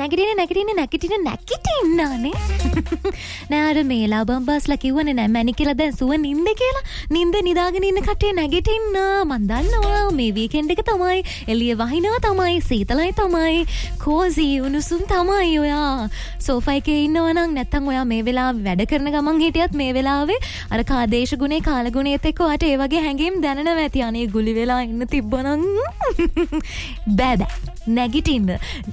නැගිටින්නානේ. නෑ අර මේ ලබම්බස්ලා කිව්වනේ නෑ මැනි කියලා දැන් සුව නින්ද කියලා. නින්ද නිදාගෙන ඉන්න කට්ටිය නැගිටින්න. මන් දන්නවා මේ වීකෙන්ඩ් එක තමයි. එළිය වහිනවා තමයි. සීතලයි තමයි. කෝසි උණුසුම් තමයි. ඔයා සෝෆා එකේ ඉන්නවා නම් නැත්තම් ඔයා මේ වෙලාවේ වැඩ කරන ගමන් හිටියත් මේ වෙලාවේ අර කාදේශ ගුණේ කාල ගුණේත් එක්ක ඔයාට ඒ වගේ හැඟීම් දැනෙනවා ඇති. අනේ ගුලි වෙලා ඉන්න තිබ්බනම් බෑ නැගිටින්න.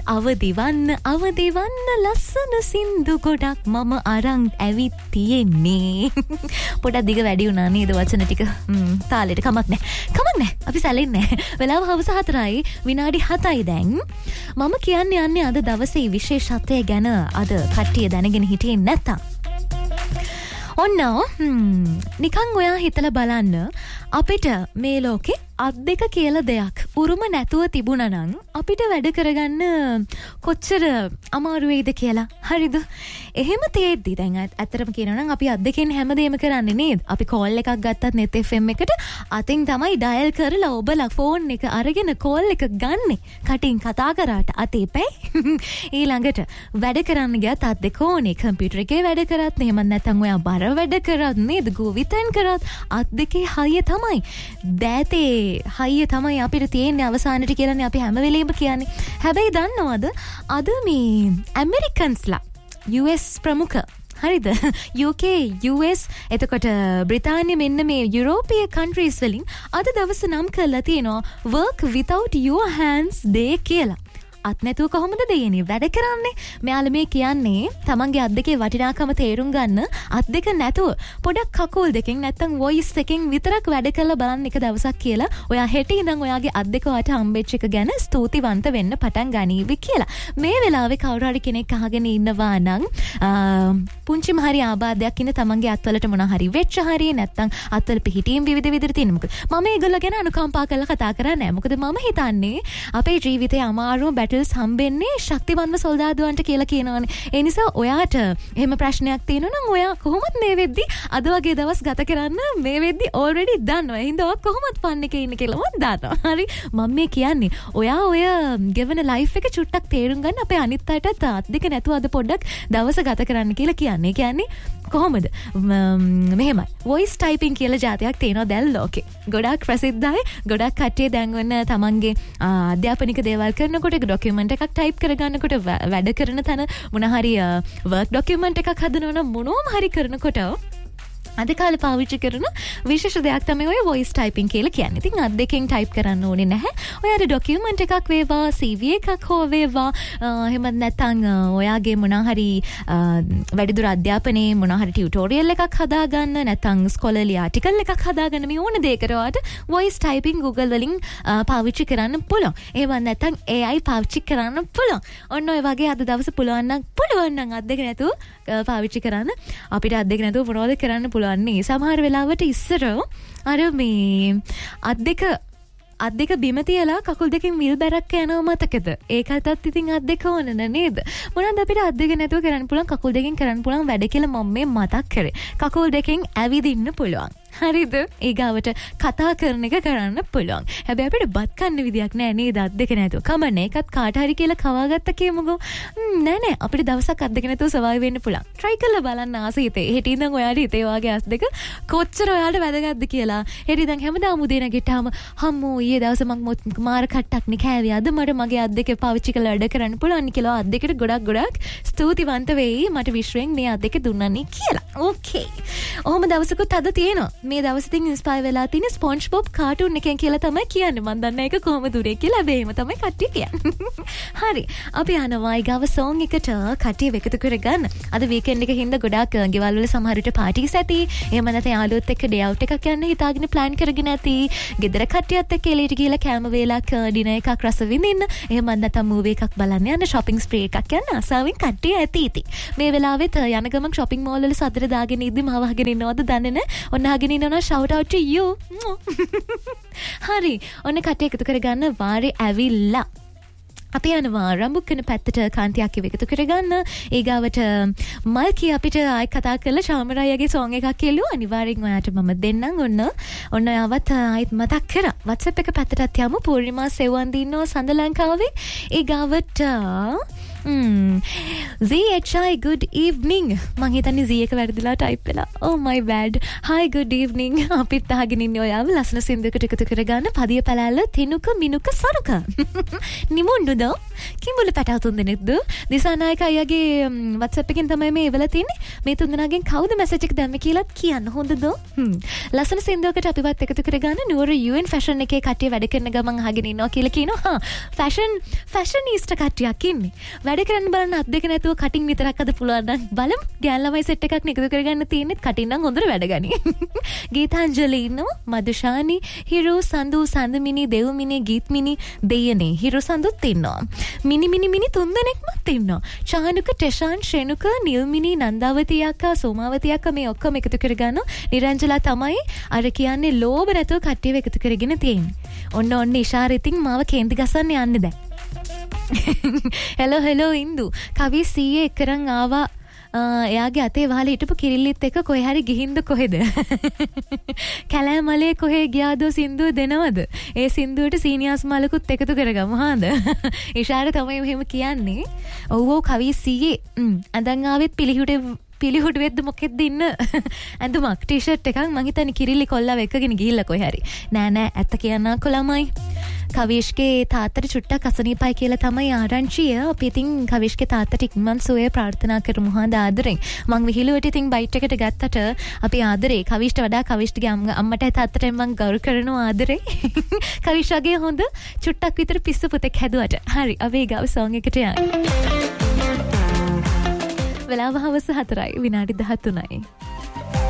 අවදිවන්න ලස්සන සින්දු ගොඩක් මම අරන් ඇවිත් තියෙන්නේ. පොඩක් දිග වැඩි වුණා නේද වචන ටික. තාලෙට කමක් නැහැ. අපි සැලෙන්නේ නැහැ. වෙලාව හවස 4යි විනාඩි 7යි දැන්. මම කියන්නේ යන්නේ අද දවසේ විශේෂත්වය ගැන අද කට්ටිය දැනගෙන හිටියේ නැත්තම්. ඔන්න නිකන් ඔයා හිතලා බලන්න අපිට මේ ලෝකේ අත් දෙක කියලා දෙයක් උරුම නැතුව තිබුණා නම් අපිට වැඩ කරගන්න කොච්චර අමාරු වෙයිද කියලා. හරිද? එහෙම තියෙද්දි දැන් ඇත්තටම කියනවා නම් අපි අත් දෙකෙන් හැමදේම කරන්නේ නේද? අපි කෝල් එකක් ගත්තත් net FM එකට අතින් තමයි ඩයල් කරලා ඔබලා ෆෝන් එක අරගෙන කෝල් එක ගන්නෙ. කටින් කතා කරාට අතේ පැයි. ඊළඟට වැඩ කරන්න ගියත් අත් දෙක ඕනේ. කම්පියුටර් එකේ වැඩ කරත් එහෙම නැත්නම් ඔයා බර වැඩ කරත් නේද? ගෝවිතෙන් කරත් අත් දෙකේ හයිය තමයි. දෑතේ හයිය තමයි අපිට තියෙන්නේ අවසානට කියලානේ අපි හැම වෙලේම කියන්නේ. හැබැයි දන්නවද අද මේ ඇමරිකන්ස්ලා US ප්‍රමුඛ හරිද UK US එතකොට බ්‍රිතාන්‍ය මෙන්න මේ යුරෝපීය කන්ට්‍රීස් වලින් අද දවස නම් කරලා තියෙනවා work without your hands day කියලා. අත් නැතුව කොහොමද දෙයනේ වැඩ කරන්නේ? මෙයාලා මේ කියන්නේ තමන්ගේ අත් දෙකේ වටිනාකම තේරුම් ගන්න අත් දෙක නැතුව පොඩක් කකුල් දෙකෙන් නැත්තම් වොයිස් එකෙන් විතරක් වැඩ කරලා බලන්න එක දවසක් කියලා. ඔයා හෙට ඉඳන් ඔයාගේ අත් දෙක වට හම්බෙච්ච එක ගැන ස්තුතිවන්ත වෙන්න පටන් ගනීවි කියලා. මේ වෙලාවේ කවුරු හරි කෙනෙක් අහගෙන ඉන්නවා නම් පුංචිම හරි ආබාධයක් ඉන්න තමන්ගේ අත්වලට මොනවා හරි වෙච්ච හරි නැත්තම් අත්වල පිහිටීම් විවිධ විදිහට තියෙන. මොකද මම ඒගොල්ලෝ ගැන අනුකම්පා කරලා කතා කරන්නේ නැහැ. මොකද මම හිතන්නේ අපේ ජීවිතේ අමාරුම හම්බෙන්නේ ශක්තිවන්ත සොල්දාදුවන්ට කියලා කියනවනේ. ඒ නිසා ඔයාට එහෙම ප්‍රශ්නයක් තියෙනවා නම් ඔයා කොහොමද මේ වෙද්දි අද වගේ දවස් ගත කරන්න මේ වෙද්දි already දන්නවා. එහෙනම් ඔයා කොහොමද ෆන් එකේ ඉන්නේ කියලා මම දන්නවා. හරි මම මේ කියන්නේ ඔයා ඔය ගෙවන ලයිෆ් එක චුට්ටක් තේරුම් ගන්න අපේ අනිත් අයටත් අත් දෙක නැතුව අද පොඩ්ඩක් දවස ගත කරන්න කියලා කියන්නේ. කියන්නේ කොහොමද? මෙහෙමයි. voice typing කියලා જાතියක් තියෙනවා දැන් ලෝකේ. ගොඩක් ප්‍රසිද්ධයි. ගොඩක් කට්ටිය දැන් ඔන්න තමන්ගේ අධ්‍යාපනික දේවල් කරනකොට ඩොකියුමන්ට් එකක් ටයිප් කරගන්නකොට වැඩ කරන තැන මොන හරි වර්ක් ඩොකියුමන්ට් එකක් හදනවනම් මොනවම හරි කරනකොට අද කාලේ පාවිච්චි කරන විශේෂ දෙයක් තමයි ඔය voice typing කියලා කියන්නේ. ඉතින් අත් දෙකෙන් type කරන්න ඕනේ නැහැ. ඔයාට document එකක් වේවා, CV එකක් හෝ වේවා, එහෙම නැත්නම් ඔයාගේ මොනවා හරි වැඩිදුර අධ්‍යාපනයේ මොනවා හරි tutorial එකක් හදාගන්න, නැත්නම් scholarly article එකක් හදාගන්න මේ ඕන දෙයකට ඔයාට voice typing Google වලින් පාවිච්චි කරන්න පුළුවන්. එහෙම නැත්නම් AI පාවිච්චි කරන්න පුළුවන්. ඔන්න ඔය වගේ අද දවසේ පුළුවන් නම් අත් දෙක නැතුව පාවිච්චි කරන්න. අපිට අත් දෙක නැතුව මොනවද කරන්න පුළුවන්? සමහර වෙලාවට ඉස්සර අර මේ අත් දෙක බිම තියලා කකුල් දෙකෙන් විල් බැරක් යනවා මතකද? ඒකටත් ඉතින් අත් දෙක ඕන නේද? මොනවාද අපිට අත් දෙක නැතුව කරන්න පුළුවන් කකුල් දෙකෙන් කරන්න පුළුවන් වැඩ කියලා මම මේ මතක් කරේ. කකුල් දෙකෙන් ඇවිදින්න පුළුවන්. හරිද? ඊගාවට කතා කරන එක කරන්න පුළුවන්. හැබැයි අපිට බත් කන්න විදියක් නෑ නේද අත් දෙක නැතුව. කමන්නේ ඒකත් කාට හරි කියලා කවාගත්ත කියමුකෝ. නෑ අපිට දවසක් අත් දෙක නැතුව සර්වයිව් වෙන්න පුළුවන්. try කරලා බලන්න ආස හිතේ. හෙට ඉඳන් ඔයාට හිතේ වාගේ අත් දෙක කොච්චර ඔයාලට වැදගත්ද කියලා. හෙට ඉඳන් හැමදාම උදේ නැගිට්ටාම හම්මෝ ඊයේ දවසේ මම මාර කට්ටක් නේ කෑවේ. අද මට මගේ අත් දෙක පාවිච්චි කරලා වැඩ කරන්න පුළුවන් කියලා අත් දෙකට ගොඩක් ස්තුතිවන්ත වෙයි. මට විශ්වෙන් මේ අත් දෙක දුන්නනේ කියලා. ඕකේ. ඔහොම දවසකුත් අද තියෙනවා. මේ දවස් ඉතින් ඉන්ස්පයර් වෙලා තියෙන ස්පොන්ජ්බොබ් කාටුන් එකෙන් කියලා තමයි කියන්නේ. මම දන්නේ ඒක කොහොමද උනේ කියලා. හැබැයි එහෙම තමයි කට්ටිය කියන්නේ. හරි. අපි යනවා ඊගව සෝන් එකට කට්ටිය එකතු කරගන්න. අද වීකෙන්ඩ් එක හින්දා ගොඩාක් ගෙවල් වල සමහර විට පාටිස් ඇති. එහෙම නැත්නම් යාළුවොත් එක්ක ඩේ අවුට් එකක් යන්න හිතාගෙන ප්ලෑන් කරගෙන ඇති. ගෙදර කට්ටියත් එක්ක එළියට ගිහලා කෑම වේලක් ඩිනර් එකක් රස විඳින්න. එහෙම නැත්නම් මූවි එකක් බලන්න යන්න shopping spree එකක් යන්න ආසාවෙන් කට්ටිය ඇති ඉතින්. මේ වෙලාවෙත් යන ගමන් shopping mall වල සතර දාගෙන ඉද්දි මම වහගෙන ඉන්නවද දන්නේ නැහැ. ඔන්න අහගෙන ඉන්නවා shout out to you. හරි. ඔන්න කට්ටිය එකතු කරගන්න වාරේ ඇවිල්ලා. අපි යනවා රම්බුක්කන පැත්තට කාන්තියක් එකතු කරගන්න. ඊගාවට මල්කී අපිට ආයි කතා කරලා ශාමරායගේ සෝං එකක් කියලුවා. අනිවාර්යෙන් ඔයාට මම දෙන්නම්. ඔන්න ඔයාවත් ආයිත් මතක් කරා. WhatsApp එක පැත්තටත් යමු. පූර්ණිමා සෙවන්දි ඉන්නවා සඳ ලංකාවේ. ඊගාවට ZHI good evening මං හිතන්නේ Z එක වැරදිලා ටයිප් වෙලා oh my bad hi good evening අපිත් අහගෙන ඉන්නේ ඔයාව ලස්සන සින්දුවකට එකතු කරගන්න පදිය පැලැල්ල තිනුක මිනුක සරුක නිමුණ්ඩුද කිඹුල පැටව තුන් දෙනෙක්ද දිසානායක අයියාගේ WhatsApp එකෙන් තමයි මේ එවලා තින්නේ මේ තුන් දෙනාගෙන් කවුද මැසේජ් එක දැම්මේ කියලාත් කියන්න හොඳද ලස්සන සින්දුවකට අපිවත් එකතු කරගන්න නුවර UN fashion එකේ කට්ටිය වැඩ කරන ගමන් අහගෙන ඉන්නවා කියලා කියනවා fashionista කට්ටියක් ඉන්නේ වැඩ කරන්න බලන්න අත් දෙක නැතුව කටින් විතරක් අද පුළුවන් නම් බලමු ගෑන් ළමයි සෙට් එකක් එකතු කරගන්න තියෙන්නේ කටින් නම් හොඳට වැඩ ගනි ගීතාංජලි ඉන්නවා මදුෂානි හිරු සඳු සඳමිනි දෙව්මිනි ගීත්මිනි දෙයනේ හිරු සඳුත් ඉන්නවා මිනි තුන් දෙනෙක්මත් ඉන්නවා චානුක ටෙෂාන් ශ්‍රේණුක නිල්මිනි නන්දාවති අක්කා සෝමාවති අක්කා මේ ඔක්කොම එකතු කරගන්න නිරංජලා තමයි අර කියන්නේ ලෝභ නැතුව කට්ටියව එකතු කරගෙන තියෙන්නේ ඔන්න ඉෂාරිතින් මාව කේන්ති ගසන්න යන්නේ දැන් hello ඉන්දු කවි සීයේ එකරන් ආවා එයාගේ අතේ වහලා හිටපු කිරිල්ලිත් එක කොහේ හරි ගිහින්ද කොහෙද කැලෑමලේ කොහේ ගියාදෝ සින්දුව දෙනවද ඒ සින්දුවට සීනියස් මලකුත් එකතු කරගමු හාද ඉෂාර තමයි මෙහෙම කියන්නේ ඔව් කවි සීයේ අඳන් ආවෙත් පිලිහුඩ වෙද්ද මොකෙද්ද ඉන්න ඇඳුමක් ටී-ෂර්ට් එකක් මං හිතන්නේ කිරිල්ලි කොල්ලව එකගෙන ගිහිල්ලා කොහේ හරි නෑ ඇත්ත කියන්නකෝ ළමයි කවිෂ්ගේ තාත්තට චුට්ටක් අසනීපයි කියලා තමයි ආරංචිය අපි ඉතින් කවිෂ්ගේ තාත්තට ඉක්මන් සුවය ප්‍රාර්ථනා කරමු හාද ආදරෙන් මං විහිළුවට ඉතින් බයිට් එකට ගත්තට අපි ආදරේ කවිෂ්ට වඩා කවිෂ්ගේ අම්මටයි තාත්තටයි මං ගෞරව කරනවා ආදරේ කවිෂ් වගේ හොඳ චුට්ටක් විතර පිස්සු පුතෙක් හැදුවට හරි අපි ගාව සෝං එකට යන්න වෙලාව හවස 4යි විනාඩි 13යි